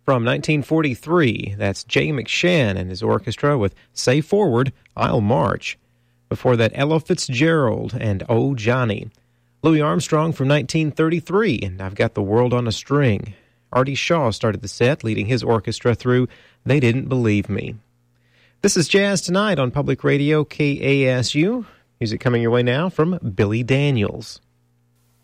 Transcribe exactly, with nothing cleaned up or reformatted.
From nineteen forty-three, that's Jay McShann and his orchestra with Say Forward, I'll March. Before that, Ella Fitzgerald and Oh Johnny. Louis Armstrong from nineteen thirty-three, and I've Got the World on a String. Artie Shaw started the set, leading his orchestra through They Didn't Believe Me. This is Jazz Tonight on Public Radio K A S U. Music coming your way now from Billy Daniels.